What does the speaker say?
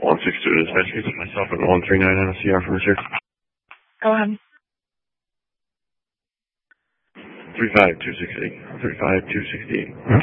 162 dispatch, can you put myself at 139 on a CR for research? Go ahead. 35268. 35268.